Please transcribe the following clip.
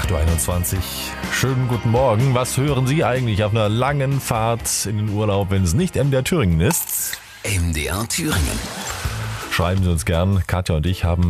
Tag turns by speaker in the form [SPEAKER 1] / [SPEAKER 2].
[SPEAKER 1] 8.21 Uhr. Schönen guten Morgen. Was hören Sie eigentlich auf einer langen Fahrt in den Urlaub, wenn es nicht MDR Thüringen ist?
[SPEAKER 2] MDR Thüringen.
[SPEAKER 1] Schreiben Sie uns gern. Katja und ich haben